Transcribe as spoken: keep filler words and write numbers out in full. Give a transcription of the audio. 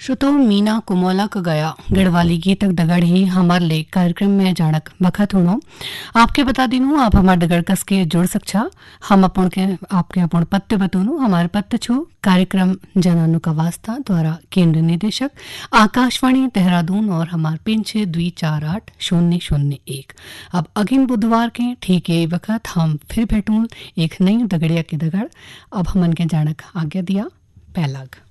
श्रोतो मीना कुमोला क गया गढ़वाली गीतक दगड़ ही हमार ले कार्यक्रम में जाणक बखत हुनो। आपके बता दिनू आप हमार दगड़ कस के जुड़ सकछा। हम अपन के आपके अपन पत्ते बतूनू। हमारे पत्ते छो कार्यक्रम जनानु का वास्ता द्वारा केंद्र निदेशक आकाशवाणी देहरादून और हमार पिन छे दुई चार आठ शून्य शून्य एक। अब अगिन बुधवार के ठीक यही वक्त हम फिर भेटूं एक नई दगड़िया के दगड़। अब हमन के जाणक आज्ञा दिया पैलाग।